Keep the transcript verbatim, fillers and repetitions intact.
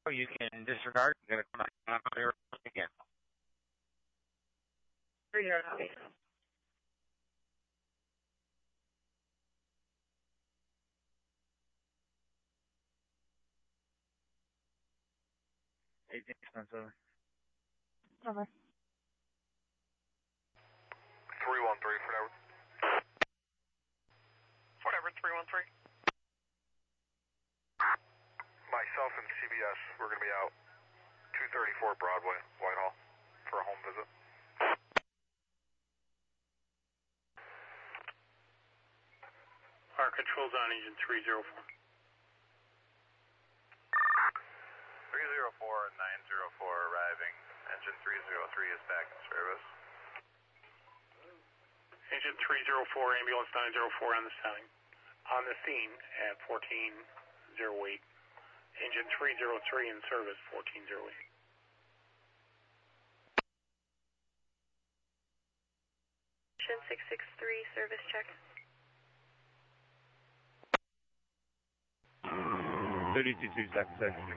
You can disregard. You're going to come out here again. Here, copy. eighteen cents over. Over. three one three, whatever. Whatever, three one three. Myself and C B S, we're going to be out two thirty-four Broadway, Whitehall, for a home visit. Our controls on engine three zero four. three zero four and nine zero four arriving. Engine three zero three is back in service. Engine three zero four, ambulance nine zero four on the scene. On the scene at fourteen oh eight. Engine three zero three in service, fourteen oh eight. Engine six six three, service check. thirty-two seconds.